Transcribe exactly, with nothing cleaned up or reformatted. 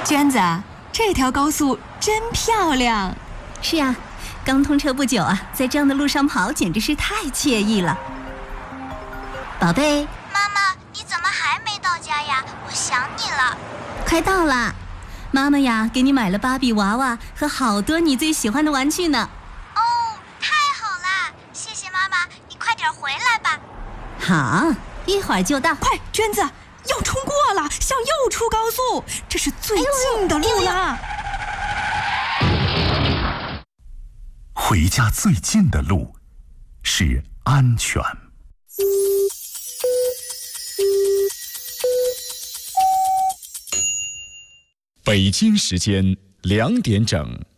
娟子，这条高速真漂亮。 是啊，刚通车不久啊，在这样的路上跑简直是太惬意了。宝贝， 妈妈，你怎么还没到家呀？我想你了。 快到了，妈妈呀，给你买了芭比娃娃和好多你最喜欢的玩具呢。 哦，太好了，谢谢妈妈，你快点回来吧。 好，一会儿就到。 快，娟子，要冲过了，向右出高速，这是最近的路啦。 回家最近的路是安全。北京时间两点整。